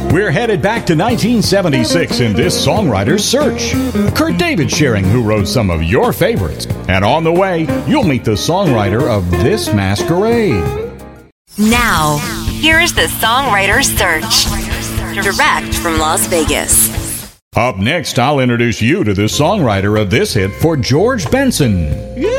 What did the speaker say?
We're headed back to 1976 in this songwriter's search. Kurt David sharing who wrote some of your favorites. And on the way, you'll meet the songwriter of this masquerade. Now, here's the songwriter's search. Direct from Las Vegas. Up next, I'll introduce you to the songwriter of this hit for George Benson.